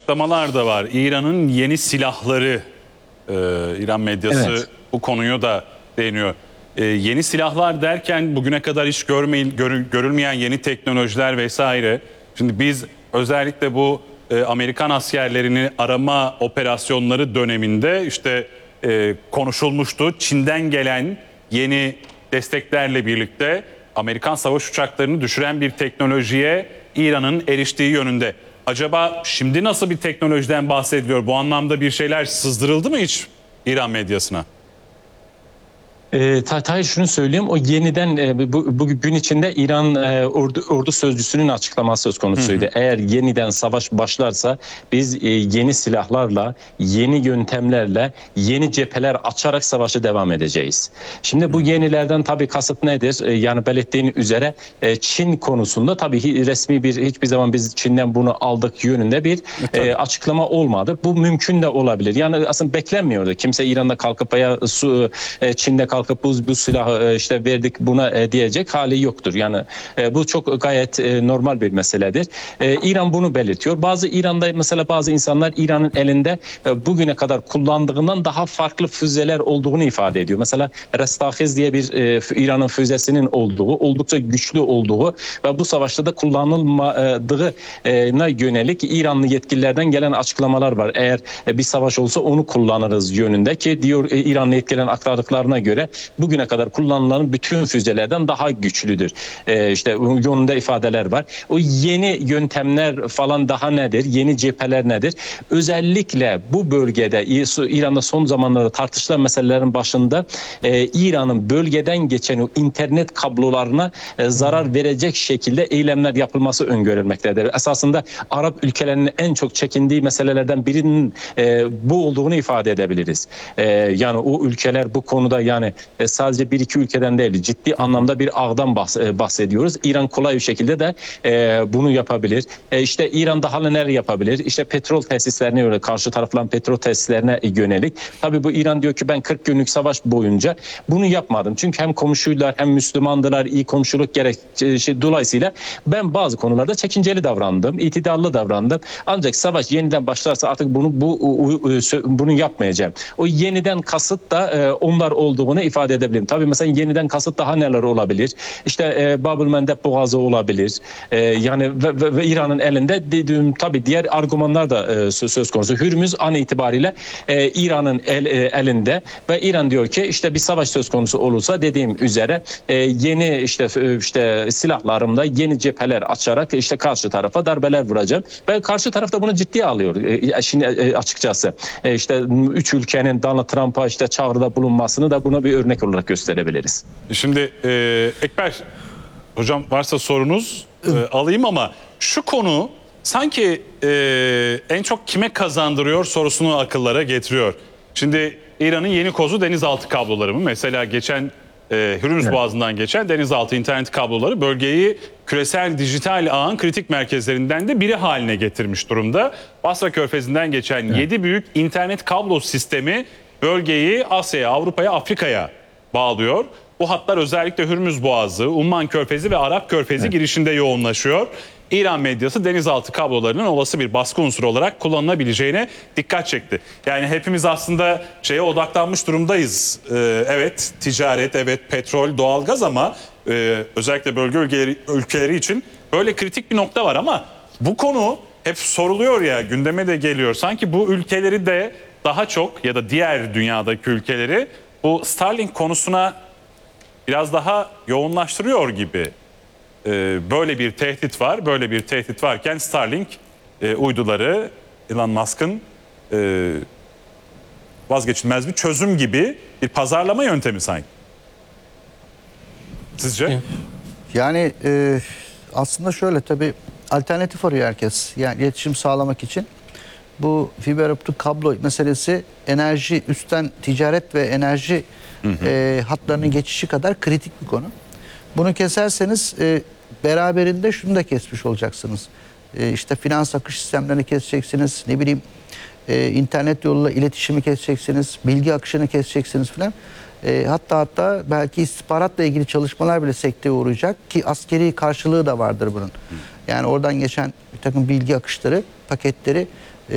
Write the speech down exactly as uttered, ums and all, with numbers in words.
açıklamalar da var. İran'ın yeni silahları, e, İran medyası evet. bu konuyu da değiniyor. E, yeni silahlar derken bugüne kadar hiç görmeyin, gör, görülmeyen yeni teknolojiler vesaire. Şimdi biz özellikle bu e, Amerikan askerlerini arama operasyonları döneminde işte e, konuşulmuştu. Çin'den gelen yeni desteklerle birlikte Amerikan savaş uçaklarını düşüren bir teknolojiye İran'ın eriştiği yönünde. Acaba şimdi nasıl bir teknolojiden bahsediliyor? Bu anlamda bir şeyler sızdırıldı mı hiç İran medyasına? E, Hayır, şunu söyleyeyim, o yeniden e, bu, bu gün içinde İran e, ordu, ordu sözcüsünün açıklaması söz konusuydu. Hı hı. Eğer yeniden savaş başlarsa biz e, yeni silahlarla, yeni yöntemlerle, yeni cepheler açarak savaşı devam edeceğiz. Şimdi bu yenilerden tabii kasıt nedir? E, yani belirttiğin üzere e, Çin konusunda tabii resmi bir hiçbir zaman biz Çin'den bunu aldık yönünde bir e, açıklama olmadı. Bu mümkün de olabilir. Yani aslında beklenmiyordu. Kimse İran'da kalkıp veya su, e, Çin'de kalkıp kalkıp bu, bu silahı işte verdik buna diyecek hali yoktur. Yani bu çok gayet normal bir meseledir. İran bunu belirtiyor. Bazı İran'da mesela bazı insanlar İran'ın elinde bugüne kadar kullandığından daha farklı füzeler olduğunu ifade ediyor. Mesela Restahiz diye bir İran'ın füzesinin olduğu, oldukça güçlü olduğu ve bu savaşta da kullanılmadığına yönelik İranlı yetkililerden gelen açıklamalar var. Eğer bir savaş olsa onu kullanırız yönünde ki diyor İranlı yetkililerin aktardıklarına göre bugüne kadar kullanılan bütün füzelerden daha güçlüdür. Ee, işte yönünde ifadeler var. O yeni yöntemler falan daha nedir? Yeni cepheler nedir? Özellikle bu bölgede İran'da son zamanlarda tartışılan meselelerin başında e, İran'ın bölgeden geçen o internet kablolarına e, zarar verecek şekilde eylemler yapılması öngörülmektedir. Esasında Arap ülkelerinin en çok çekindiği meselelerden birinin e, bu olduğunu ifade edebiliriz. E, yani o ülkeler bu konuda yani sadece bir iki ülkeden değil, ciddi anlamda bir ağdan bahsediyoruz. İran kolay bir şekilde de e, bunu yapabilir. E, işte İran daha neler yapabilir? İşte petrol tesislerine öyle karşı taraflan petrol tesislerine yönelik. Tabii bu İran diyor ki ben kırk günlük savaş boyunca bunu yapmadım. Çünkü hem komşuylar hem Müslümandılar, iyi komşuluk gerek şey, dolayısıyla ben bazı konularda çekinceli davrandım, itidallı davrandım. Ancak savaş yeniden başlarsa artık bunu bu bunu yapmayacağım. O yeniden kasıt da e, onlar olduğunu ifade edebilirim. Tabii mesela yeniden kasıt daha neler olabilir? İşte e, Bab-ül Mandeb Boğazı olabilir. E, yani ve, ve, ve İran'ın elinde dediğim tabii diğer argümanlar da e, söz, söz konusu. Hürmüz an itibariyle e, İran'ın el, e, elinde ve İran diyor ki işte bir savaş söz konusu olursa dediğim üzere e, yeni işte işte silahlarımda yeni cepheler açarak işte karşı tarafa darbeler vuracağım ve karşı taraf da bunu ciddiye alıyor. E, şimdi e, açıkçası e, işte üç ülkenin Donald Trump'a işte çağrıda bulunmasını da buna bir örnek olarak gösterebiliriz. Şimdi e, Ekber hocam varsa sorunuz e, alayım ama şu konu sanki e, en çok kime kazandırıyor sorusunu akıllara getiriyor. Şimdi İran'ın yeni kozu denizaltı kabloları mı? Mesela geçen e, Hürmüz evet. Boğazı'ndan geçen denizaltı internet kabloları bölgeyi küresel dijital ağın kritik merkezlerinden de biri haline getirmiş durumda. Basra Körfezi'nden geçen evet. yedi büyük internet kablo sistemi bölgeyi Asya'ya, Avrupa'ya, Afrika'ya bağlıyor. Bu hatlar özellikle Hürmüz Boğazı, Umman Körfezi ve Arap Körfezi evet. girişinde yoğunlaşıyor. İran medyası denizaltı kablolarının olası bir baskı unsuru olarak kullanılabileceğine dikkat çekti. Yani hepimiz aslında şeye odaklanmış durumdayız. Ee, evet ticaret, evet petrol, doğalgaz ama e, özellikle bölge ülkeleri, ülkeleri için böyle kritik bir nokta var ama bu konu hep soruluyor ya, gündeme de geliyor. Sanki bu ülkeleri de daha çok ya da diğer dünyadaki ülkeleri bu Starlink konusuna biraz daha yoğunlaştırıyor gibi. Ee, böyle bir tehdit var. Böyle bir tehdit varken Starlink e, uyduları Elon Musk'ın e, vazgeçilmez bir çözüm gibi bir pazarlama yöntemi sanki. Sizce? Yani e, aslında şöyle tabii alternatif arıyor herkes. Yani iletişim sağlamak için. Bu fiber optik kablo meselesi enerji üstten ticaret ve enerji hı hı. E, hatlarının geçişi kadar kritik bir konu. Bunu keserseniz e, beraberinde şunu da kesmiş olacaksınız. E, işte finans akış sistemlerini keseceksiniz. Ne bileyim e, internet yoluyla iletişimi keseceksiniz. Bilgi akışını keseceksiniz falan. E, hatta hatta belki istihbaratla ilgili çalışmalar bile sekteye uğrayacak ki askeri karşılığı da vardır bunun. Yani oradan geçen bir takım bilgi akışları, paketleri